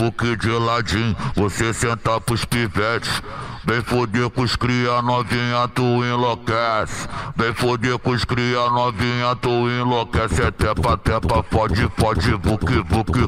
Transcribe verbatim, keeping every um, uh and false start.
buque de ladinho, você senta pros pivetes. Vem foder com os cria novinha, tu enlouquece. Vem foder com os cria novinha, tu enlouquece. É tepa, tepa, pode, pode, buque, buque.